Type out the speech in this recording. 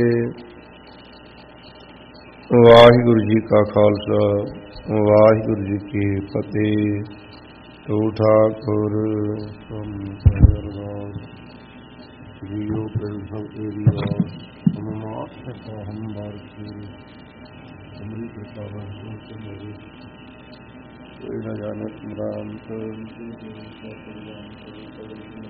ਵਾਹਿਗੁਰੂ ਜੀ ਕਾ ਖਾਲਸਾ ਵਾਹਿਗੁਰੂ ਜੀ ਕੀ ਫਤਿਹ। ਤੋ ਠਾਕੁਰ ਜੀਓ ਪਿੰਡ ਸਭ ਤੇਰੀ ਆਸ ਹਮਾਤ ਸਤਾ ਹਮ ਬਾਰਕੀ ਅਮਰੀ ਕਿਰਪਾ ਵਰਤੋਂ ਤੇ ਮੇਰੇ ਕੋਈ ਨਾ ਜਾਣੇ ਸਮਰਾਂਤ